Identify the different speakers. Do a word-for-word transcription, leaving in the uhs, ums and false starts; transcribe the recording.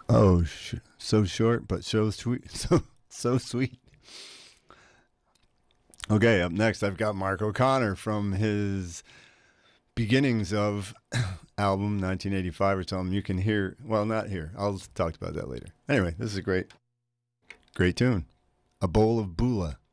Speaker 1: Oh, sh- so short, but so sweet. So so sweet. Okay, up next, I've got Mark O'Connor from his beginnings of album nineteen eighty-five or something. You can hear, well, not here. I'll talk about that later. Anyway, this is a great, great tune. A Bowl of Bula.